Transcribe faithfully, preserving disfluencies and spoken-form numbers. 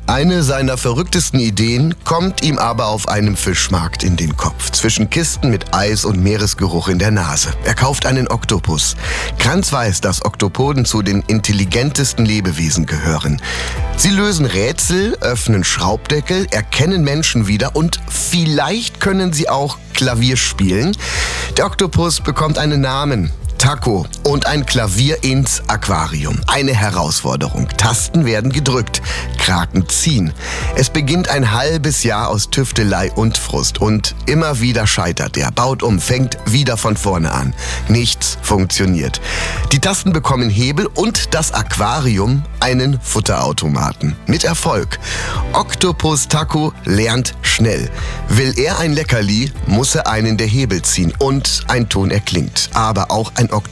Eine seiner verrücktesten Ideen kommt ihm aber auf einem Fischmarkt in den Kopf. Zwischen Kisten mit Eis und Meeresgeruch in der Nase. Er kauft einen Oktopus. Kranz weiß, dass Oktopoden zu den intelligentesten Lebewesen gehören. Sie lösen Rätsel, öffnen Schraubdeckel, erkennen Menschen wieder und vielleicht können sie auch Klavier spielen. Der Oktopus bekommt einen Namen. Taco und ein Klavier ins Aquarium. Eine Herausforderung. Tasten werden gedrückt, Kraken ziehen. Es beginnt ein halbes Jahr aus Tüftelei und Frust. Und immer wieder scheitert er, baut um, fängt wieder von vorne an. Nichts funktioniert. Die Tasten bekommen Hebel und das Aquarium einen Futterautomaten. Mit Erfolg. Oktopus Taco lernt schnell. Will er ein Leckerli, muss er einen der Hebel ziehen. Und ein Ton erklingt. Aber auch ein